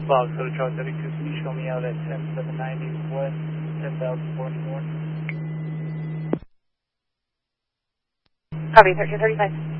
Foxtrot Charlie 32, can you show me out at 10790 west, 10,040 north? Copy, 1335.